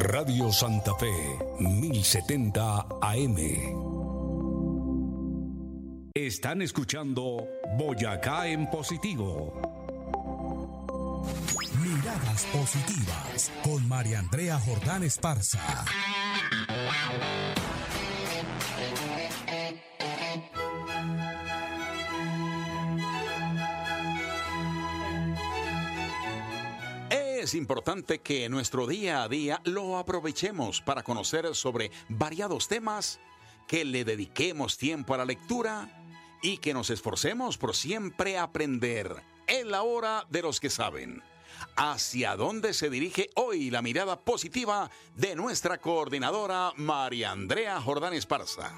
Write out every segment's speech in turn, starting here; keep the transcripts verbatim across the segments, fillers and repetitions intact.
Radio Santa Fe, mil setenta A M. Están escuchando Boyacá en Positivo. Miradas Positivas con María Andrea Jordán Esparza. Es importante que nuestro día a día lo aprovechemos para conocer sobre variados temas, que le dediquemos tiempo a la lectura y que nos esforcemos por siempre aprender. Es la hora de los que saben. ¿Hacia dónde se dirige hoy la mirada positiva de nuestra coordinadora María Andrea Jordán Esparza?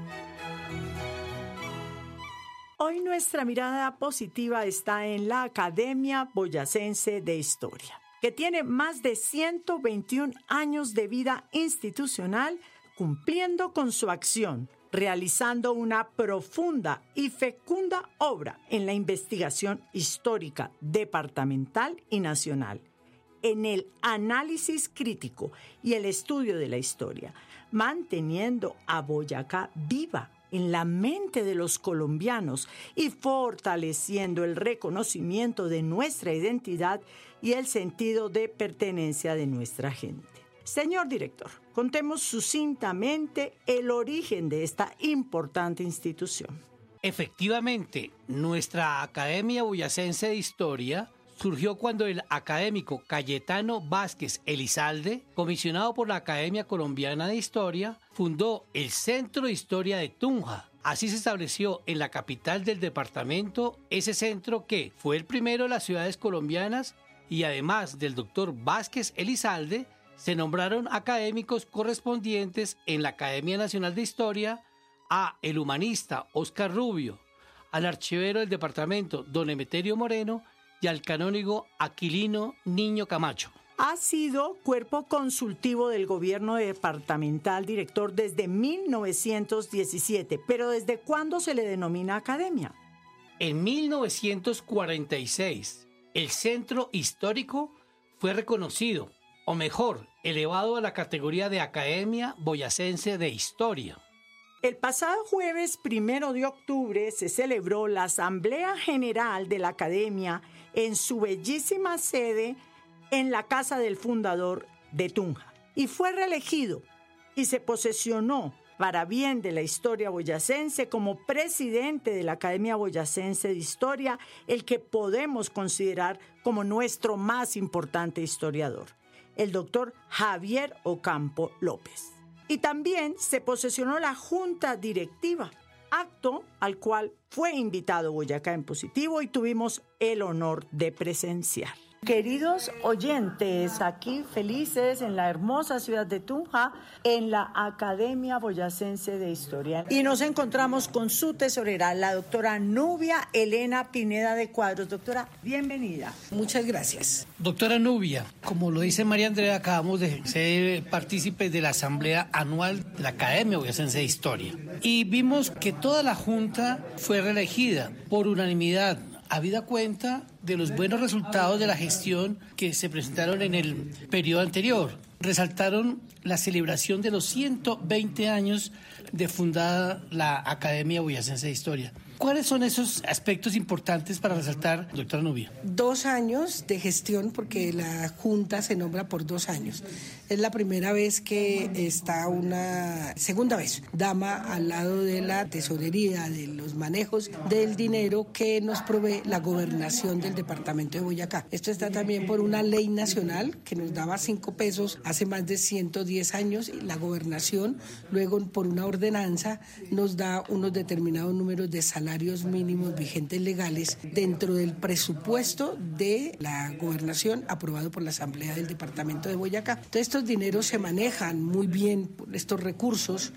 Hoy nuestra mirada positiva está en la Academia Boyacense de Historia, que tiene más de ciento veintiún años de vida institucional, cumpliendo con su acción, realizando una profunda y fecunda obra en la investigación histórica departamental y nacional, en el análisis crítico y el estudio de la historia, manteniendo a Boyacá viva en la mente de los colombianos y fortaleciendo el reconocimiento de nuestra identidad y el sentido de pertenencia de nuestra gente. Señor director, contemos sucintamente el origen de esta importante institución. Efectivamente, nuestra Academia Boyacense de Historia surgió cuando el académico Cayetano Vázquez Elizalde, comisionado por la Academia Colombiana de Historia, fundó el Centro de Historia de Tunja. Así se estableció en la capital del departamento ese centro que fue el primero de las ciudades colombianas y además del doctor Vázquez Elizalde, se nombraron académicos correspondientes en la Academia Nacional de Historia a el humanista Óscar Rubio, al archivero del departamento don Emeterio Moreno y al canónigo Aquilino Niño Camacho. Ha sido cuerpo consultivo del gobierno departamental director desde mil novecientos diecisiete, pero ¿desde cuándo se le denomina academia? En mil novecientos cuarenta y seis, el centro histórico fue reconocido, o mejor, elevado a la categoría de Academia Boyacense de Historia. El pasado jueves primero de octubre se celebró la Asamblea General de la Academia en su bellísima sede en la casa del fundador de Tunja y fue reelegido y se posesionó para bien de la historia boyacense como presidente de la Academia Boyacense de Historia, el que podemos considerar como nuestro más importante historiador, el doctor Javier Ocampo López. Y también se posesionó la Junta Directiva, acto al cual fue invitado Boyacá en Positivo y tuvimos el honor de presenciar. Queridos oyentes, aquí felices en la hermosa ciudad de Tunja, en la Academia Boyacense de Historia. Y nos encontramos con su tesorera, la doctora Nubia Elena Pineda de Cuadros. Doctora, bienvenida. Muchas gracias. Doctora Nubia, como lo dice María Andrea, acabamos de ser partícipes de la Asamblea Anual de la Academia Boyacense de Historia. Y vimos que toda la Junta fue reelegida por unanimidad, habida cuenta de los buenos resultados de la gestión que se presentaron en el periodo anterior. Resaltaron la celebración de los ciento veinte años de fundada la Academia Boyacense de Historia. ¿Cuáles son esos aspectos importantes para resaltar, doctora Nubia? Dos años de gestión, porque la Junta se nombra por dos años. Es la primera vez que está una, segunda vez, dama al lado de la tesorería, de los manejos del dinero que nos provee la gobernación del departamento de Boyacá. Esto está también por una ley nacional que nos daba cinco pesos hace más de ciento diez años. La gobernación, luego por una ordenanza, nos da unos determinados números de salarios mínimos vigentes legales dentro del presupuesto de la gobernación aprobado por la Asamblea del Departamento de Boyacá. Entonces, estos dineros se manejan muy bien, estos recursos,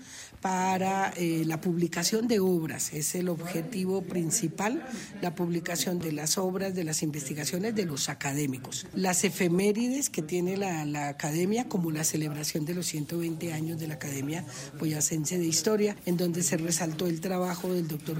para eh, la publicación de obras. Es el objetivo principal, la publicación de las obras, de las investigaciones de los académicos. Las efemérides que tiene la, la Academia, como la celebración de los ciento veinte años de la Academia Boyacense de Historia, en donde se resaltó el trabajo del doctor Javier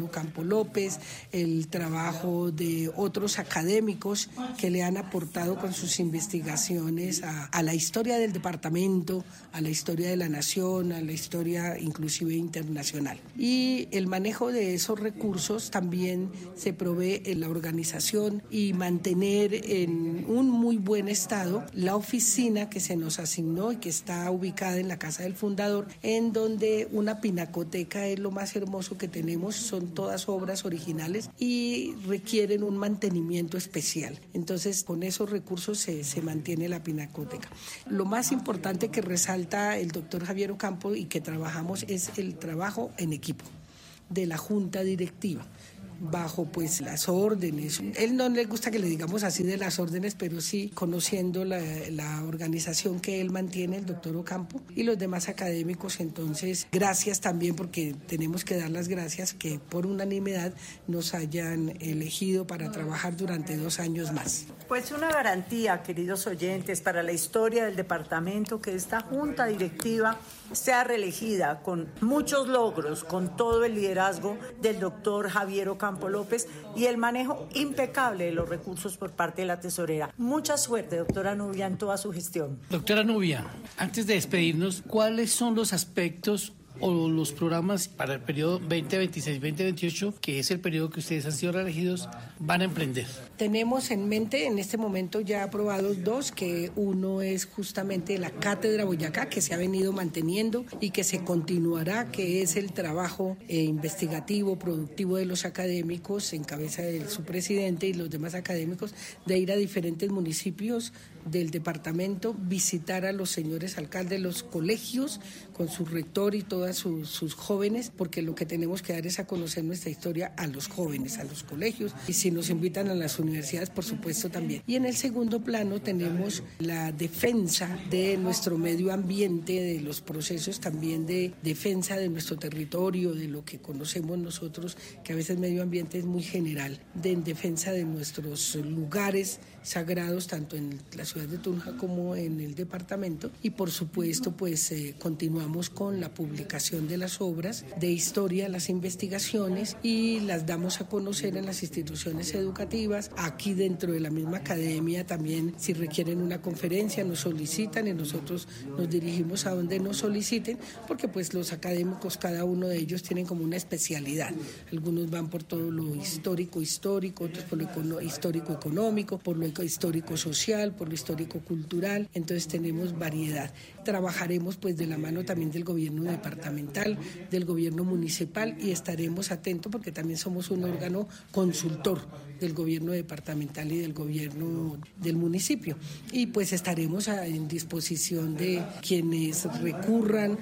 Javier Ocampo López, el trabajo de otros académicos que le han aportado con sus investigaciones a, a la historia del departamento, a la historia de la nación, a la historia inclusive internacional. Y el manejo de esos recursos también se provee en la organización y mantener en un muy buen estado la oficina que se nos asignó y que está ubicada en la Casa del Fundador, en donde una pinacoteca es lo más hermoso que tenemos, son todas obras originales y requieren un mantenimiento especial. Entonces, con esos recursos se, se mantiene la pinacoteca. Lo más importante que resalta el doctor Javier Ocampo y que trabajamos es el trabajo en equipo de la junta directiva, bajo pues las órdenes. Él no le gusta que le digamos así de las órdenes, pero sí conociendo la, la organización que él mantiene, el doctor Ocampo, y los demás académicos. Entonces, gracias también, porque tenemos que dar las gracias que por unanimidad nos hayan elegido para trabajar durante dos años más. Pues una garantía, queridos oyentes, para la historia del departamento, que esta junta directiva sea reelegida con muchos logros, con todo el liderazgo del doctor Javier Ocampo López y el manejo impecable de los recursos por parte de la tesorera. Mucha suerte, doctora Nubia, en toda su gestión. Doctora Nubia, antes de despedirnos, ¿cuáles son los aspectos o los programas para el periodo veinte veintiséis veinte veintiocho, que es el periodo que ustedes han sido reelegidos, van a emprender? Tenemos en mente en este momento ya aprobados dos, que uno es justamente la Cátedra Boyacá, que se ha venido manteniendo y que se continuará, que es el trabajo eh, investigativo, productivo de los académicos, en cabeza de su presidente y los demás académicos, de ir a diferentes municipios del departamento, visitar a los señores alcaldes, los colegios, con su rector y todas sus, sus jóvenes, porque lo que tenemos que dar es a conocer nuestra historia a los jóvenes, a los colegios, y si nos invitan a las universidades, por supuesto también. Y en el segundo plano tenemos la defensa de nuestro medio ambiente, de los procesos también de defensa de nuestro territorio, de lo que conocemos nosotros, que a veces medio ambiente es muy general, de en defensa de nuestros lugares sagrados, tanto en la ciudad de Tunja como en el departamento, y por supuesto pues eh, continuamos con la publicación de las obras de historia, las investigaciones, y las damos a conocer en las instituciones educativas. Aquí dentro de la misma academia también, si requieren una conferencia, nos solicitan y nosotros nos dirigimos a donde nos soliciten, porque pues los académicos, cada uno de ellos tienen como una especialidad. Algunos van por todo lo histórico histórico, otros por lo econo- histórico económico, por lo histórico social, por lo histórico cultural. Entonces tenemos variedad. Trabajaremos pues de la mano también del gobierno departamental, del gobierno municipal, y estaremos atentos porque también somos un órgano consultor del gobierno departamental y del gobierno del municipio. Y pues estaremos a, en disposición de quienes recurran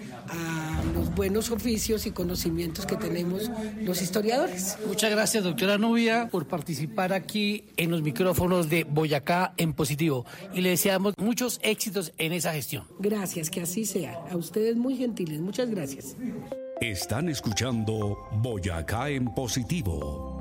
a los buenos oficios y conocimientos que tenemos los historiadores. Muchas gracias, doctora Nubia, por participar aquí en los micrófonos de Boyacá en Positivo, y le deseamos muchos éxitos en esa gestión. Gracias, que así sea. A ustedes muy gentiles, muchas gracias. Están escuchando Boyacá en Positivo.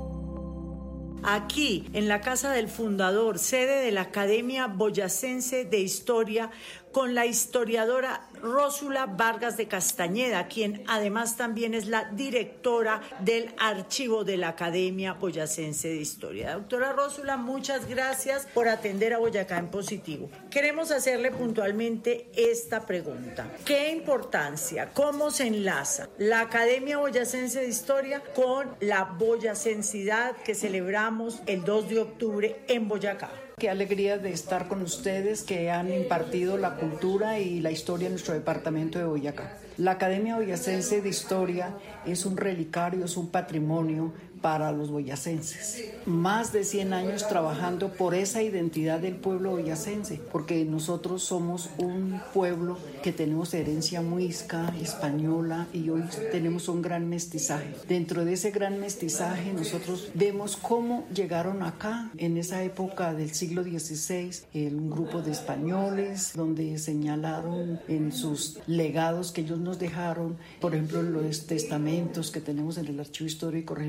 Aquí, en la Casa del Fundador, sede de la Academia Boyacense de Historia, con la historiadora Rósula Vargas de Castañeda, quien además también es la directora del archivo de la Academia Boyacense de Historia. Doctora Rósula, muchas gracias por atender a Boyacá en Positivo. Queremos hacerle puntualmente esta pregunta. ¿Qué importancia, cómo se enlaza la Academia Boyacense de Historia con la boyacensidad que celebramos el dos de octubre en Boyacá? Qué alegría de estar con ustedes que han impartido la cultura y la historia en nuestro departamento de Boyacá. La Academia Boyacense de Historia es un relicario, es un patrimonio para los boyacenses. Más de cien años trabajando por esa identidad del pueblo boyacense, porque nosotros somos un pueblo que tenemos herencia muisca, española, y hoy tenemos un gran mestizaje. Dentro de ese gran mestizaje nosotros vemos cómo llegaron acá en esa época del siglo dieciséis un grupo de españoles, donde señalaron en sus legados que ellos nos dejaron, por ejemplo en los testamentos que tenemos en el Archivo Histórico Regional de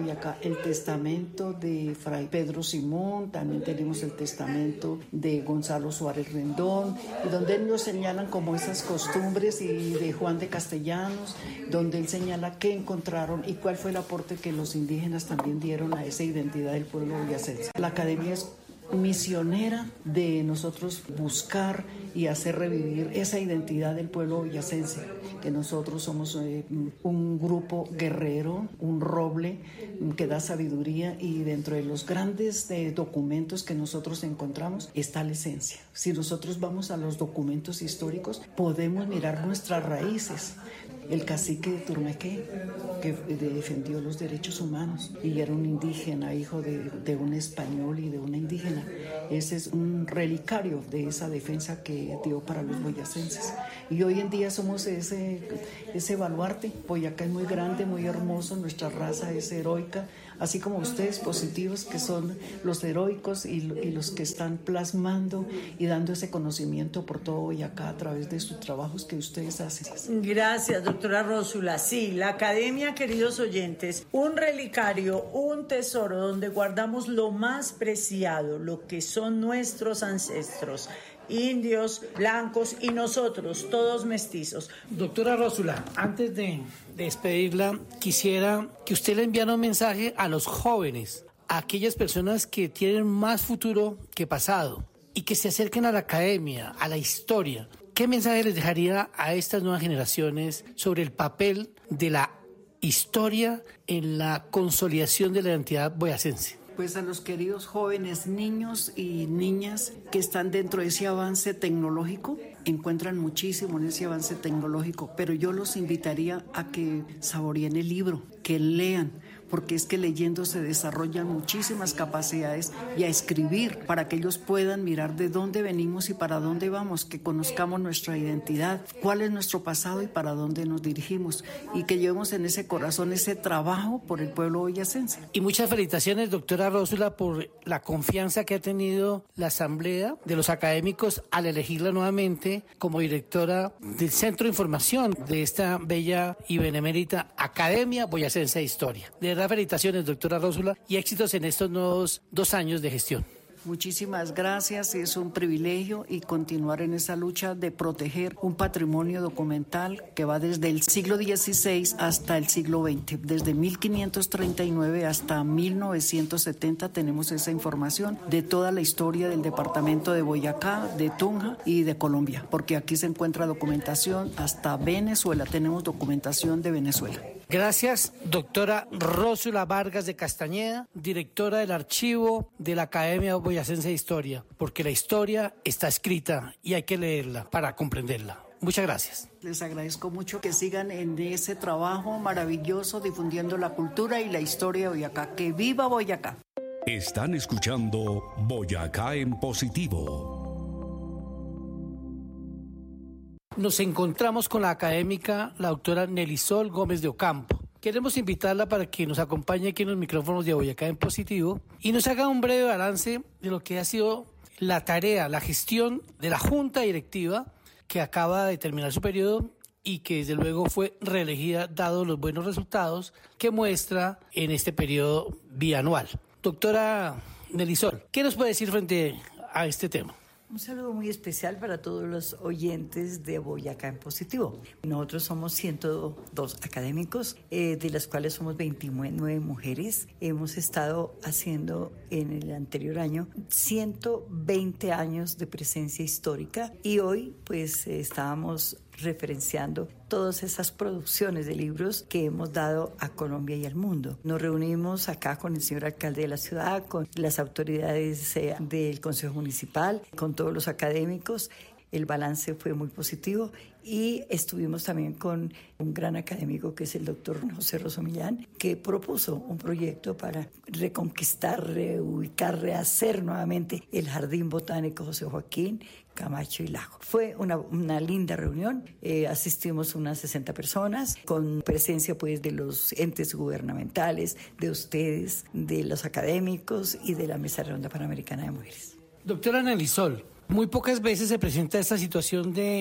Boyacá el testamento de Fray Pedro Simón, también tenemos el testamento de Gonzalo Suárez Rendón, donde nos señalan como esas costumbres, y de Juan de Castellanos, donde él señala qué encontraron y cuál fue el aporte que los indígenas también dieron a esa identidad del pueblo boyacense. La academia es misionera de nosotros buscar y hacer revivir esa identidad del pueblo boyacense, que nosotros somos eh, un grupo guerrero, un roble que da sabiduría, y dentro de los grandes eh, documentos que nosotros encontramos está la esencia. Si nosotros vamos a los documentos históricos, podemos mirar nuestras raíces. El cacique de Turmequé, que defendió los derechos humanos y era un indígena, hijo de, de un español y de una indígena. Ese es un relicario de esa defensa que dio para los boyacenses. Y hoy en día somos ese, ese baluarte. Boyacá es muy grande, muy hermoso, nuestra raza es heroica, así como ustedes positivos, que son los heroicos y, y los que están plasmando y dando ese conocimiento por todo Boyacá a través de sus trabajos que ustedes hacen. Gracias, doctora Rósula. Sí, la academia, queridos oyentes, un relicario, un tesoro donde guardamos lo más preciado, lo que son nuestros ancestros, indios, blancos y nosotros, todos mestizos. Doctora Rósula, antes de despedirla, quisiera que usted le enviara un mensaje a los jóvenes, a aquellas personas que tienen más futuro que pasado y que se acerquen a la academia, a la historia. ¿Qué mensaje les dejaría a estas nuevas generaciones sobre el papel de la historia en la consolidación de la identidad boyacense? Pues a los queridos jóvenes, niños y niñas que están dentro de ese avance tecnológico, encuentran muchísimo en ese avance tecnológico, pero yo los invitaría a que saboreen el libro, que lean, porque es que leyendo se desarrollan muchísimas capacidades, y a escribir para que ellos puedan mirar de dónde venimos y para dónde vamos, que conozcamos nuestra identidad, cuál es nuestro pasado y para dónde nos dirigimos, y que llevemos en ese corazón ese trabajo por el pueblo boyacense. Y muchas felicitaciones, doctora Rósula, por la confianza que ha tenido la Asamblea de los Académicos al elegirla nuevamente como directora del Centro de Información de esta bella y benemérita Academia Boyacense de Historia. De verdad, felicitaciones, doctora Rósula, y éxitos en estos nuevos dos años de gestión. Muchísimas gracias, es un privilegio, y continuar en esa lucha de proteger un patrimonio documental que va desde el siglo dieciséis hasta el siglo veinte. Desde mil quinientos treinta y nueve hasta mil novecientos setenta tenemos esa información de toda la historia del departamento de Boyacá, de Tunja y de Colombia, porque aquí se encuentra documentación hasta Venezuela, tenemos documentación de Venezuela. Gracias, doctora Rósula Vargas de Castañeda, directora del archivo de la Academia Boyacense de Historia, porque la historia está escrita y hay que leerla para comprenderla. Muchas gracias. Les agradezco mucho que sigan en ese trabajo maravilloso difundiendo la cultura y la historia de Boyacá. ¡Que viva Boyacá! Están escuchando Boyacá en Positivo. Nos encontramos con la académica, la doctora Nelisol Gómez de Ocampo. Queremos invitarla para que nos acompañe aquí en los micrófonos de Boyacá en Positivo y nos haga un breve balance de lo que ha sido la tarea, la gestión de la Junta Directiva que acaba de terminar su periodo y que desde luego fue reelegida dado los buenos resultados que muestra en este periodo bianual. Doctora Nelisol, ¿qué nos puede decir frente a este tema? Un saludo muy especial para todos los oyentes de Boyacá en Positivo. Nosotros somos ciento dos académicos, eh, de las cuales somos veintinueve mujeres. Hemos estado haciendo en el anterior año ciento veinte años de presencia histórica y hoy pues eh, estábamos referenciando todas esas producciones de libros que hemos dado a Colombia y al mundo. Nos reunimos acá con el señor alcalde de la ciudad, con las autoridades eh, del Consejo Municipal, con todos los académicos. El balance fue muy positivo y estuvimos también con un gran académico que es el doctor José Rosomillán, que propuso un proyecto para reconquistar, reubicar, rehacer nuevamente el Jardín Botánico José Joaquín Camacho y Lago. Fue una, una linda reunión, eh, asistimos unas sesenta personas, con presencia pues de los entes gubernamentales, de ustedes, de los académicos y de la Mesa Redonda Panamericana de Mujeres. Doctora Nelisol, muy pocas veces se presenta esta situación de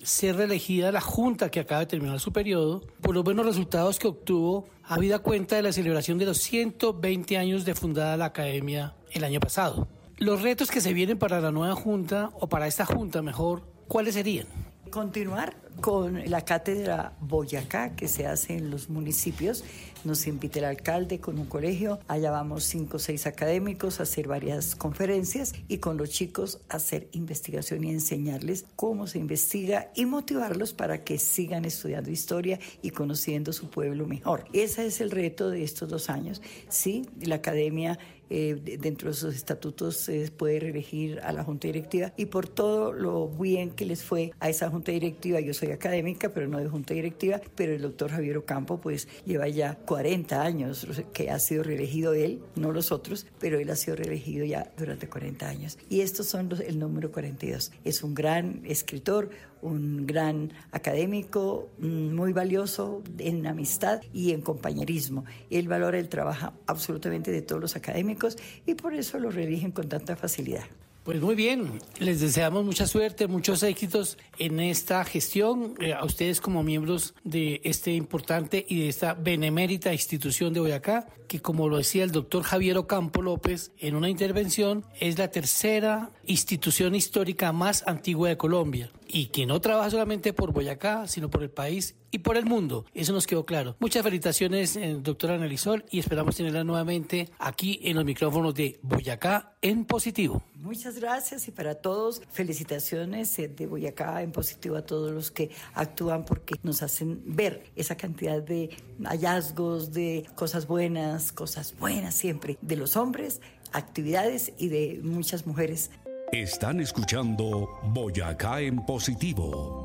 ser reelegida la Junta que acaba de terminar su periodo por los buenos resultados que obtuvo, habida cuenta de la celebración de los ciento veinte años de fundada la Academia el año pasado. Los retos que se vienen para la nueva Junta, o para esta Junta mejor, ¿cuáles serían? Continuar con la cátedra Boyacá que se hace en los municipios. Nos invita el alcalde con un colegio, allá vamos cinco o seis académicos a hacer varias conferencias y con los chicos a hacer investigación y enseñarles cómo se investiga y motivarlos para que sigan estudiando historia y conociendo su pueblo mejor. Ese es el reto de estos dos años. Sí, la academia Eh, dentro de sus estatutos eh, puede reelegir a la junta directiva y por todo lo bien que les fue a esa junta directiva, yo soy académica pero no de junta directiva, pero el doctor Javier Ocampo pues lleva ya cuarenta años que ha sido reelegido él, no los otros, pero él ha sido reelegido ya durante cuarenta años y estos son los, el número cuarenta y dos. Es un gran escritor, un gran académico, muy valioso en amistad y en compañerismo. Él valora el trabajo absolutamente de todos los académicos y por eso lo reeligen con tanta facilidad. Pues muy bien, les deseamos mucha suerte, muchos éxitos en esta gestión, eh, a ustedes como miembros de este importante y de esta benemérita institución de Boyacá, que como lo decía el doctor Javier Ocampo López en una intervención, es la tercera institución histórica más antigua de Colombia y que no trabaja solamente por Boyacá, sino por el país y por el mundo. Eso nos quedó claro. Muchas felicitaciones, eh, doctora Nelisol, y esperamos tenerla nuevamente aquí en los micrófonos de Boyacá en Positivo. Muchas gracias y para todos, felicitaciones eh, de Boyacá en Positivo a todos los que actúan porque nos hacen ver esa cantidad de hallazgos, de cosas buenas, cosas buenas siempre, de los hombres, actividades y de muchas mujeres. Están escuchando Boyacá en Positivo.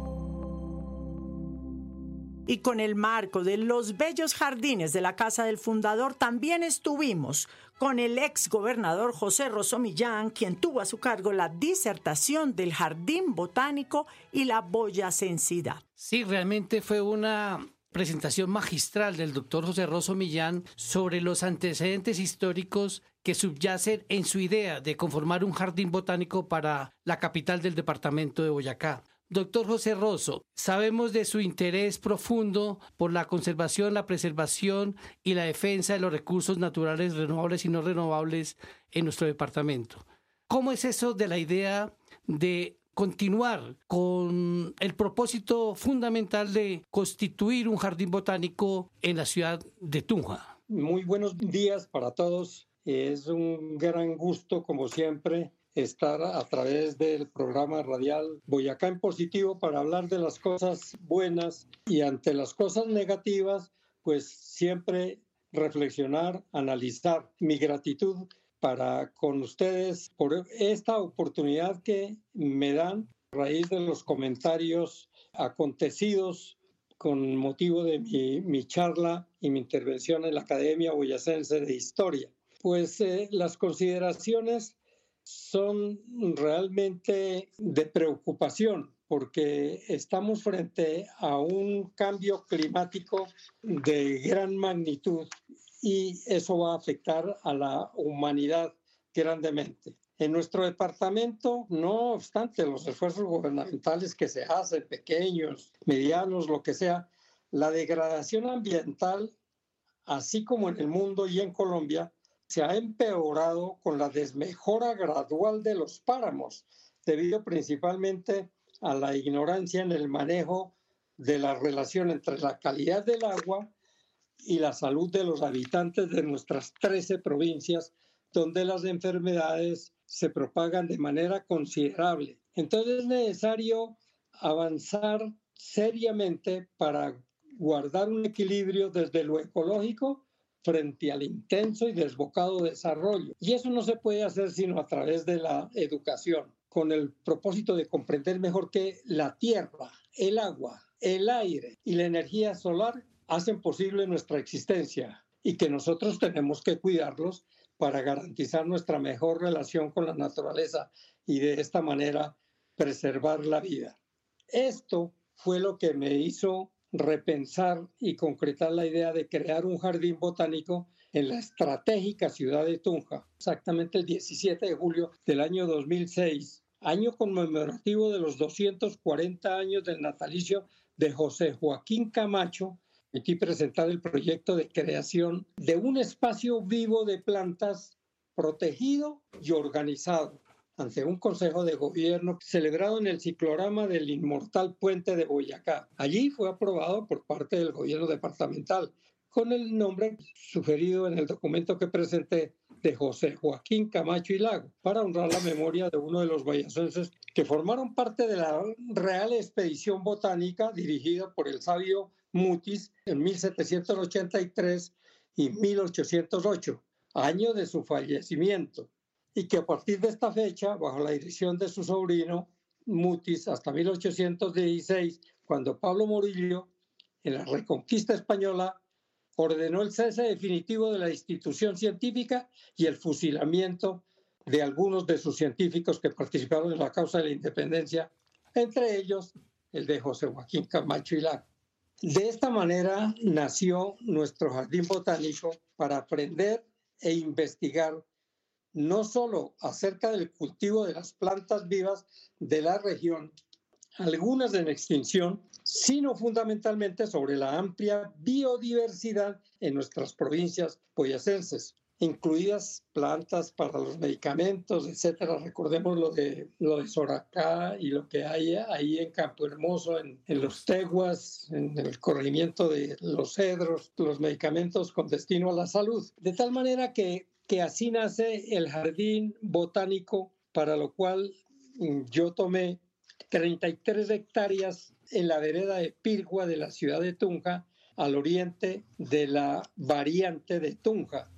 Y con el marco de los bellos jardines de la Casa del Fundador también estuvimos con el ex gobernador José Rosso Millán, quien tuvo a su cargo la disertación del Jardín Botánico y la boyacensidad. Sí, realmente fue una presentación magistral del doctor José Rosso Millán sobre los antecedentes históricos que subyacen en su idea de conformar un jardín botánico para la capital del departamento de Boyacá. Doctor José Rosso, sabemos de su interés profundo por la conservación, la preservación y la defensa de los recursos naturales renovables y no renovables en nuestro departamento. ¿Cómo es eso de la idea de continuar con el propósito fundamental de constituir un jardín botánico en la ciudad de Tunja? Muy buenos días para todos. Es un gran gusto, como siempre, estar a través del programa radial Boyacá en Positivo para hablar de las cosas buenas y ante las cosas negativas, pues siempre reflexionar, analizar. Mi gratitud para con ustedes por esta oportunidad que me dan a raíz de los comentarios acontecidos con motivo de mi, mi charla y mi intervención en la Academia Boyacense de Historia. Pues eh, las consideraciones son realmente de preocupación porque estamos frente a un cambio climático de gran magnitud y eso va a afectar a la humanidad grandemente. En nuestro departamento, no obstante los esfuerzos gubernamentales que se hacen, pequeños, medianos, lo que sea, la degradación ambiental, así como en el mundo y en Colombia, se ha empeorado con la desmejora gradual de los páramos, debido principalmente a la ignorancia en el manejo de la relación entre la calidad del agua y la salud de los habitantes de nuestras trece provincias, donde las enfermedades se propagan de manera considerable. Entonces es necesario avanzar seriamente para guardar un equilibrio desde lo ecológico frente al intenso y desbocado desarrollo. Y eso no se puede hacer sino a través de la educación, con el propósito de comprender mejor que la tierra, el agua, el aire y la energía solar hacen posible nuestra existencia y que nosotros tenemos que cuidarlos para garantizar nuestra mejor relación con la naturaleza y de esta manera preservar la vida. Esto fue lo que me hizo repensar y concretar la idea de crear un jardín botánico en la estratégica ciudad de Tunja. Exactamente el diecisiete de julio del año dos mil seis, año conmemorativo de los doscientos cuarenta años del natalicio de José Joaquín Camacho, aquí presentar el proyecto de creación de un espacio vivo de plantas protegido y organizado ante un consejo de gobierno celebrado en el ciclorama del inmortal Puente de Boyacá. Allí fue aprobado por parte del gobierno departamental con el nombre sugerido en el documento que presenté de José Joaquín Camacho y Lago, para honrar la memoria de uno de los boyacenses que formaron parte de la Real Expedición Botánica dirigida por el sabio Mutis en mil setecientos ochenta y tres y mil ochocientos ocho, año de su fallecimiento, y que a partir de esta fecha, bajo la dirección de su sobrino Mutis, hasta mil ochocientos dieciséis, cuando Pablo Morillo, en la Reconquista Española, ordenó el cese definitivo de la institución científica y el fusilamiento de algunos de sus científicos que participaron en la causa de la independencia, entre ellos el de José Joaquín Camacho y Lago. De esta manera nació nuestro jardín botánico para aprender e investigar no solo acerca del cultivo de las plantas vivas de la región, algunas en extinción, sino fundamentalmente sobre la amplia biodiversidad en nuestras provincias boyacenses, incluidas plantas para los medicamentos, etcétera. Recordemos lo de, lo de Soracá y lo que hay ahí en Campo Hermoso, en, en los Teguas, en el corregimiento de los Cedros, los medicamentos con destino a la salud. De tal manera que, que así nace el jardín botánico, para lo cual yo tomé treinta y tres hectáreas en la vereda de Pirgua de la ciudad de Tunja, al oriente de la variante de Tunja.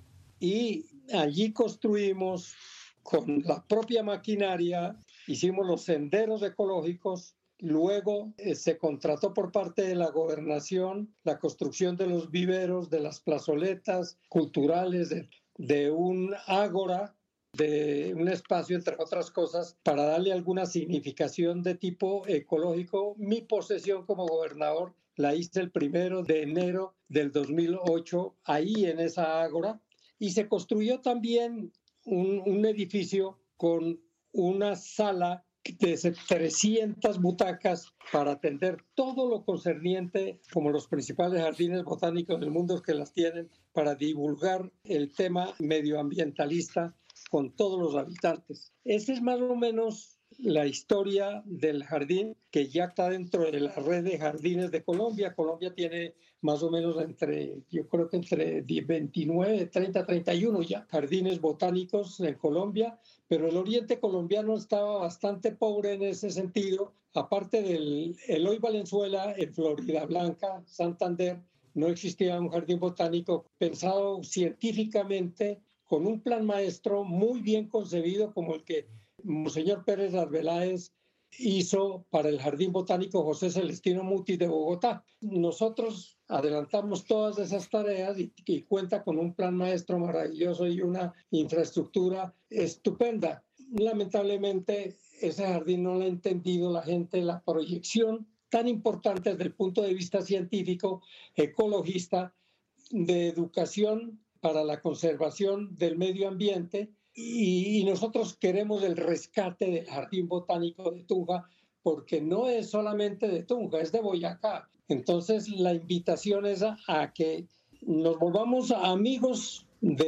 Y allí construimos con la propia maquinaria, hicimos los senderos ecológicos, luego eh, se contrató por parte de la gobernación la construcción de los viveros, de las plazoletas culturales, de, de un ágora, de un espacio, entre otras cosas, para darle alguna significación de tipo ecológico. Mi posesión como gobernador la hice el primero de enero del dos mil ocho, ahí en esa ágora, y se construyó también un, un edificio con una sala de trescientas butacas para atender todo lo concerniente, como los principales jardines botánicos del mundo que las tienen, para divulgar el tema medioambientalista con todos los habitantes. Esa es más o menos la historia del jardín, que ya está dentro de la red de jardines de Colombia. Colombia tiene más o menos entre, yo creo que entre veintinueve, treinta, treinta y uno ya jardines botánicos en Colombia, pero el oriente colombiano estaba bastante pobre en ese sentido. Aparte del Eloy Valenzuela, en Florida Blanca, Santander, no existía un jardín botánico pensado científicamente, con un plan maestro muy bien concebido como el que Monseñor Pérez Arbeláez hizo para el Jardín Botánico José Celestino Mutis de Bogotá. Nosotros adelantamos todas esas tareas y, y cuenta con un plan maestro maravilloso y una infraestructura estupenda. Lamentablemente, ese jardín no lo ha entendido la gente, la proyección tan importante desde el punto de vista científico, ecologista, de educación para la conservación del medio ambiente, y, y nosotros queremos el rescate del Jardín Botánico de Tunja, porque no es solamente de Tunja, es de Boyacá. Entonces la invitación es a, a que nos volvamos amigos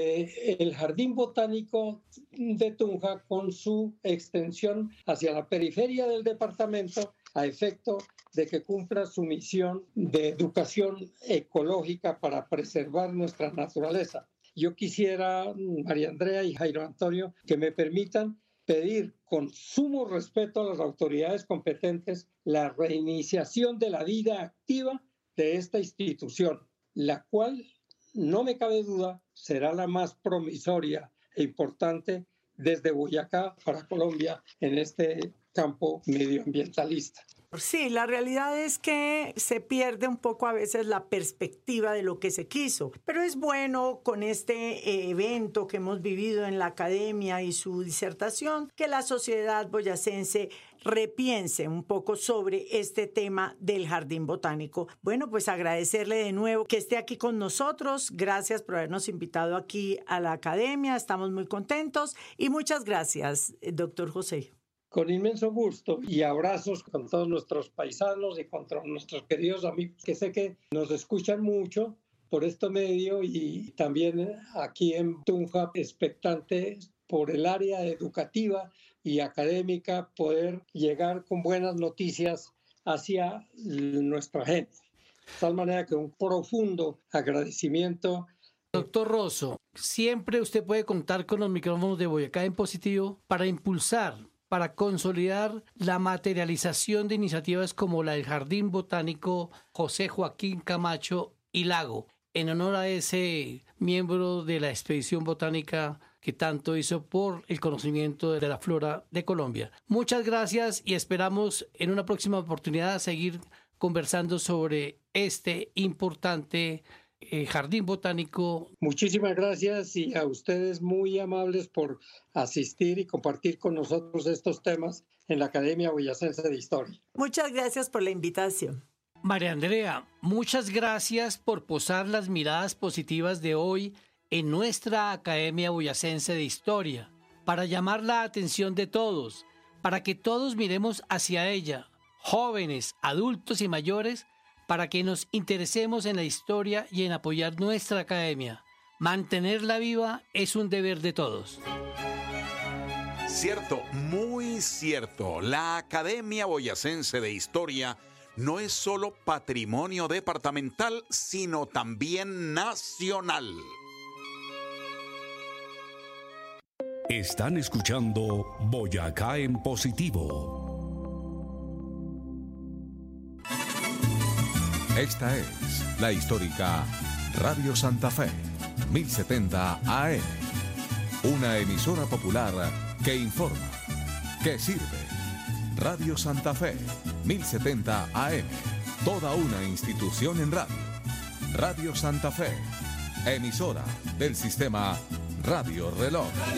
del Jardín Botánico de Tunja con su extensión hacia la periferia del departamento, a efecto de que cumpla su misión de educación ecológica para preservar nuestra naturaleza. Yo quisiera, María Andrea y Jairo Antonio, que me permitan pedir con sumo respeto a las autoridades competentes la reiniciación de la vida activa de esta institución, la cual, no me cabe duda, será la más promisoria e importante desde Boyacá para Colombia en este campo medioambientalista. Sí, la realidad es que se pierde un poco a veces la perspectiva de lo que se quiso, pero es bueno con este evento que hemos vivido en la academia y su disertación, que la sociedad boyacense repiense un poco sobre este tema del jardín botánico. Bueno, pues agradecerle de nuevo que esté aquí con nosotros. Gracias por habernos invitado aquí a la academia. Estamos muy contentos y muchas gracias, doctor José. Con inmenso gusto y abrazos con todos nuestros paisanos y con nuestros queridos amigos que sé que nos escuchan mucho por este medio y también aquí en Tunja, expectantes por el área educativa y académica, poder llegar con buenas noticias hacia nuestra gente. De tal manera que un profundo agradecimiento. Doctor Rosso, siempre usted puede contar con los micrófonos de Boyacá en Positivo para impulsar, para consolidar la materialización de iniciativas como la del Jardín Botánico José Joaquín Camacho y Lago, en honor a ese miembro de la expedición botánica que tanto hizo por el conocimiento de la flora de Colombia. Muchas gracias y esperamos en una próxima oportunidad seguir conversando sobre este importante eh, jardín botánico. Muchísimas gracias y a ustedes muy amables por asistir y compartir con nosotros estos temas en la Academia Boyacense de Historia. Muchas gracias por la invitación. María Andrea, muchas gracias por posar las miradas positivas de hoy en nuestra Academia Boyacense de Historia, para llamar la atención de todos, para que todos miremos hacia ella, jóvenes, adultos y mayores, para que nos interesemos en la historia y en apoyar nuestra academia. Mantenerla viva es un deber de todos. Cierto, muy cierto. La Academia Boyacense de Historia no es solo patrimonio departamental, sino también nacional. Están escuchando Boyacá en Positivo. Esta es la histórica Radio Santa Fe, mil setenta A M. Una emisora popular que informa, que sirve. Radio Santa Fe, mil setenta A M. Toda una institución en radio. Radio Santa Fe, emisora del sistema Radio Reloj.